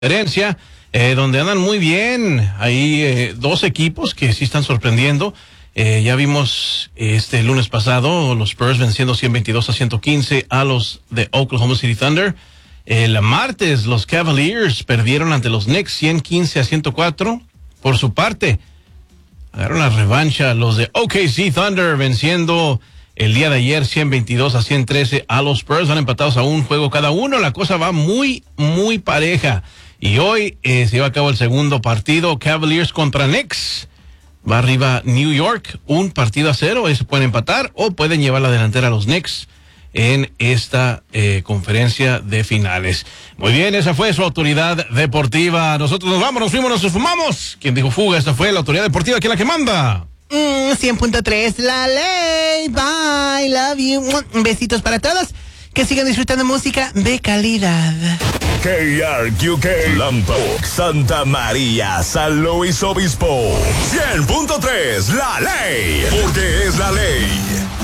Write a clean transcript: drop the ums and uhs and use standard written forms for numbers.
conferencia, donde andan muy bien. Hay dos equipos que sí están sorprendiendo. Ya vimos este lunes pasado los Spurs venciendo 122-115 a los de Oklahoma City Thunder. El martes los Cavaliers perdieron ante los Knicks 115-104. Por su parte, agarraron la revancha los de OKC Thunder venciendo el día de ayer 122-113 a los Spurs. Van empatados a un juego cada uno. La cosa va muy pareja. Y hoy se lleva a cabo el segundo partido, Cavaliers contra Knicks. Va arriba New York, 1-0. Se pueden empatar o pueden llevar la delantera a los Knicks en esta conferencia de finales. Muy bien, esa fue su autoridad deportiva. Nosotros nos vamos, nos fuimos, nos fumamos. ¿Quién dijo fuga? Esta fue la autoridad deportiva, que es la que manda. 100.3, la ley. Bye, love you. Besitos para todos. Que sigan disfrutando música de calidad. KRQK, Lampo, Santa María, San Luis Obispo. 100.3, la ley. Porque es la ley.